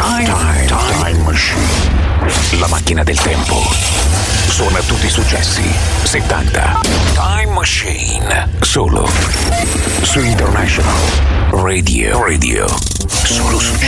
Time Machine. La macchina del tempo. Suona tutti i successi 70. Time Machine. Solo su International Radio. Solo su